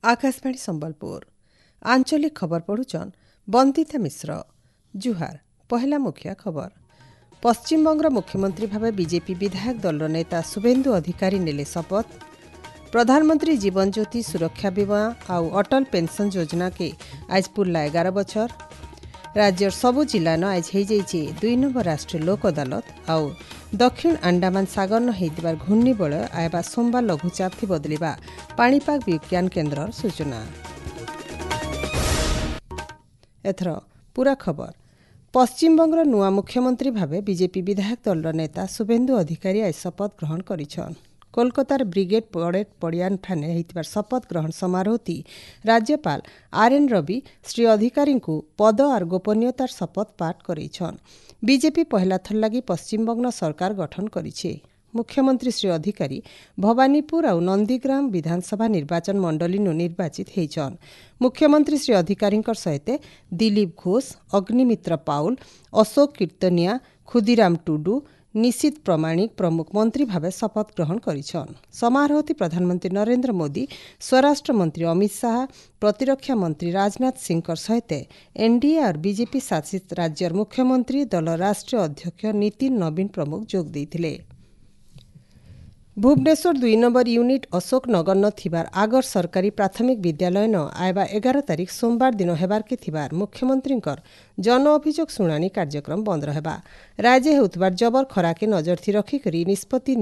आकाशवाणी संबलपुर आंचलिक खबर पढ़ुचन बंदिता मिश्र। जुहार पहला मुख्य खबर। पश्चिमबंग मुख्यमंत्री भाव बीजेपी विधायक दल नेता शुभेन्दु अधिकारी नेले शपथ। प्रधानमंत्री जीवन ज्योति सुरक्षा बीमा आउ अटल पेंशन योजना के आज पुरला 11 बछर। राज्यर सबु जिला न आज हो जाइए 2 नंबर राष्ट्रीय लोक अदालत आउ दक्षिण अंडमान सागर न होइतिबार घूर्णिबलय आयबा सोमवार लघुचाप थी बदलिबा पाणीपाग विज्ञान केन्द्र सूचना। एथर पूरा खबर। पश्चिमबंग नुआ मुख्यमंत्री भावे बीजेपी विधायक दल नेता शुभेन्दु अधिकारी आज शपथ ग्रहण करिछन। कोलकातार ब्रिगेड परेड पड़ियान ठाने होइतिबार शपथ ग्रहण समारोह राज्यपाल आरएन रवि श्री अधिकारी को पद और गोपनीयतार शपथ पाठ करेछन। बीजेपी पहला थर लगी पश्चिमबंग सरकार गठन करिछे। मुख्यमंत्री श्री अधिकारी भवानीपुर और नंदीग्राम विधानसभा निर्वाचन मंडली निर्वाचित होइछन। मुख्यमंत्री श्री अधिकारी सहित दिलीप घोष, अग्निमित्र पाउल, अशोक कीर्तनिया, खुदीराम टुडू, निशित प्रमाणिक प्रमुख मंत्री भावे शपथ ग्रहण करिछन। समारोह प्रधानमंत्री नरेंद्र मोदी, स्वराष्ट्र मंत्री अमित शाह, प्रतिरक्षा मंत्री राजनाथ सिंह सहित एनडीए और बीजेपी शासित राज्यर मुख्यमंत्री दल राष्ट्रीय अध्यक्ष नितिन नवीन प्रमुख जोग देइथिले। भुवनेश्वर 2 नंबर यूनिट अशोक नगर न थिबार आगर सरकारी प्राथमिक विद्यालय न आयबा 11 तारिख सोमवार दिन हेबार के थिबार मुख्यमंत्री जन अभियोग शुणाणी कार्यक्रम बंद रहबा। राज्य हेउथबार जबर खरा के नजर थी रखिकरी निष्पत्ति